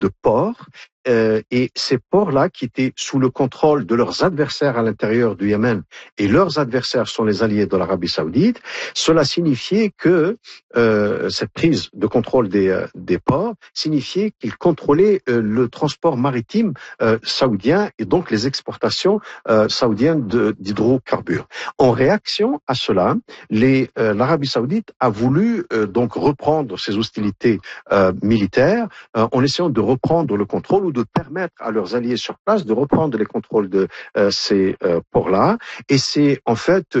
de ports. Et ces ports-là, qui étaient sous le contrôle de leurs adversaires à l'intérieur du Yémen, et leurs adversaires sont les alliés de l'Arabie Saoudite, cela signifiait que cette prise de contrôle des ports signifiait qu'ils contrôlaient le transport maritime saoudien et donc les exportations saoudiennes d'hydrocarbures. En réaction à cela, l'Arabie Saoudite a voulu donc reprendre ses hostilités militaires en essayant de reprendre le contrôle ou de permettre à leurs alliés sur place de reprendre les contrôles de ces ports-là. Et c'est en fait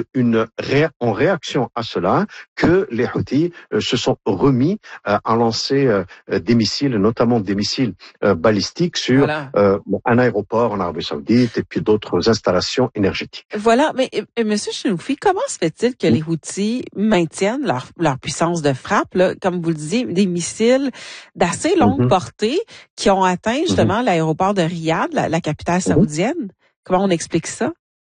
en réaction à cela que les Houthis se sont remis à lancer des missiles, notamment des missiles balistiques sur un aéroport en Arabie Saoudite et puis d'autres installations énergétiques. Voilà, mais Monsieur Chenoufi, comment se fait-il que les Houthis maintiennent leur puissance de frappe, là, comme vous le disiez, des missiles d'assez longue portée qui ont atteint justement l'aéroport de Riyad, la capitale saoudienne? Comment on explique ça?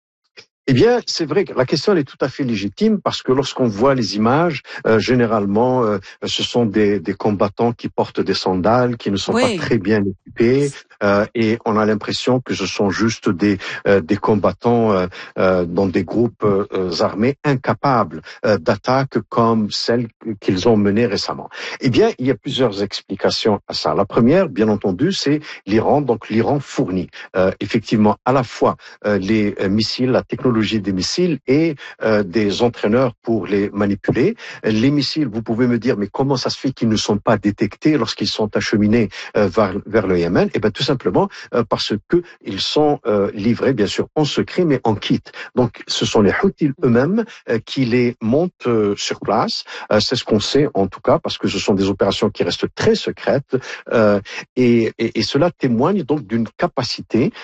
Eh bien, c'est vrai que la question elle est tout à fait légitime parce que lorsqu'on voit les images, généralement, ce sont des combattants qui portent des sandales, qui ne sont pas très bien équipés, et on a l'impression que ce sont juste des combattants dans des groupes armés incapables d'attaque comme celles qu'ils ont menées récemment. Eh bien, il y a plusieurs explications à ça. La première, bien entendu, c'est l'Iran. Donc, l'Iran fournit effectivement à la fois les missiles, la technologie des missiles et des entraîneurs pour les manipuler. Les missiles, vous pouvez me dire, mais comment ça se fait qu'ils ne sont pas détectés lorsqu'ils sont acheminés vers le Yémen? Eh bien, tout simplement parce que ils sont livrés, bien sûr, en secret, mais en kit. Donc, ce sont les Houthis eux-mêmes qui les montent sur place. C'est ce qu'on sait, en tout cas, parce que ce sont des opérations qui restent très secrètes. Et cela témoigne donc d'une capacité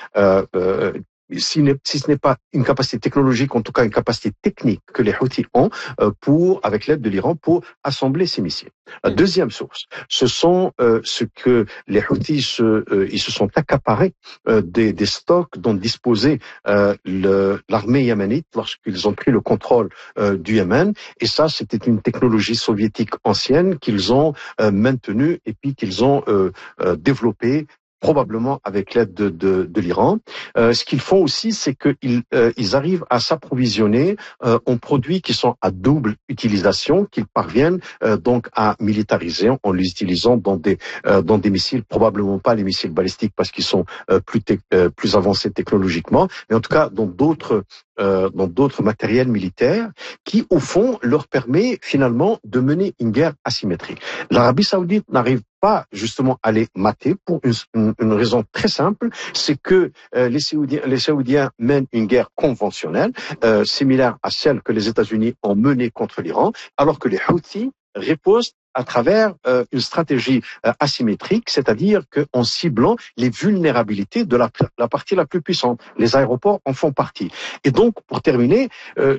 si ce n'est pas une capacité technologique, en tout cas une capacité technique que les Houthis ont avec l'aide de l'Iran, pour assembler ces missiles. La deuxième source, ce sont ce que les Houthis ils se sont accaparés des stocks dont disposait l'armée yéménite lorsqu'ils ont pris le contrôle du Yémen. Et ça, c'était une technologie soviétique ancienne qu'ils ont maintenue et puis qu'ils ont développée probablement avec l'aide de l'Iran. Ce qu'ils font aussi, c'est qu'ils arrivent à s'approvisionner en produits qui sont à double utilisation, qu'ils parviennent donc à militariser en les utilisant dans des missiles, probablement pas les missiles balistiques parce qu'ils sont plus avancés technologiquement, mais en tout cas dans d'autres matériels militaires qui, au fond, leur permet finalement de mener une guerre asymétrique. L'Arabie Saoudite n'arrive pas justement à les mater pour une raison très simple, c'est que les Saoudiens mènent une guerre conventionnelle, similaire à celle que les États-Unis ont menée contre l'Iran, alors que les Houthis ripostent à travers une stratégie asymétrique, c'est-à-dire qu'en ciblant les vulnérabilités de la partie la plus puissante. Les aéroports en font partie. Et donc, pour terminer,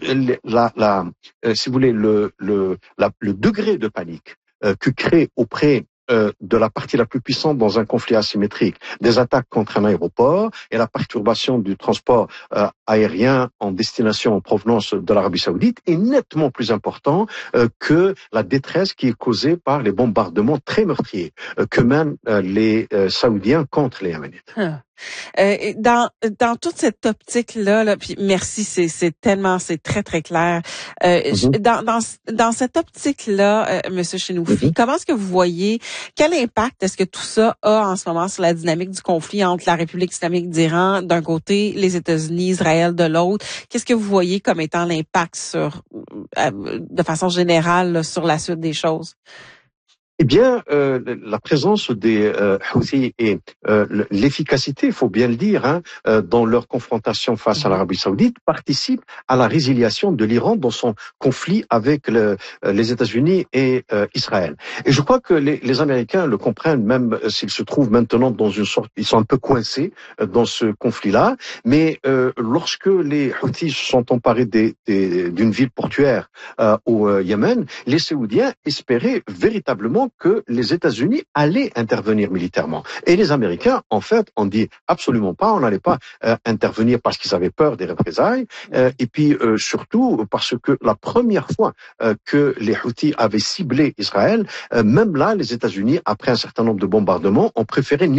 si vous voulez, le degré de panique que crée auprès de la partie la plus puissante dans un conflit asymétrique, des attaques contre un aéroport et la perturbation du transport aérien en destination en provenance de l'Arabie Saoudite est nettement plus important que la détresse qui est causée par les bombardements très meurtriers que mènent les Saoudiens contre les Yéménites. Dans toute cette optique-là, puis merci, c'est très, très clair. Dans cette optique-là, Monsieur Chenoufi, comment est-ce que vous voyez, quel impact est-ce que tout ça a en ce moment sur la dynamique du conflit entre la République islamique d'Iran d'un côté, les États-Unis, Israël de l'autre? Qu'est-ce que vous voyez comme étant l'impact de façon générale, là, sur la suite des choses? Eh bien, la présence des Houthis et l'efficacité, il faut bien le dire, dans leur confrontation face à l'Arabie Saoudite, participe à la résiliation de l'Iran dans son conflit avec les États-Unis et Israël. Et je crois que les Américains le comprennent, même s'ils se trouvent maintenant dans une sorte, ils sont un peu coincés dans ce conflit-là. Mais lorsque les Houthis se sont emparés d'une ville portuaire au Yémen, les Saoudiens espéraient véritablement disant que les États-Unis allaient intervenir militairement. Et les Américains, en fait, ont dit absolument pas, on n'allait pas intervenir parce qu'ils avaient peur des représailles, et puis surtout parce que la première fois que les Houthis avaient ciblé Israël, même là, les États-Unis, après un certain nombre de bombardements, ont préféré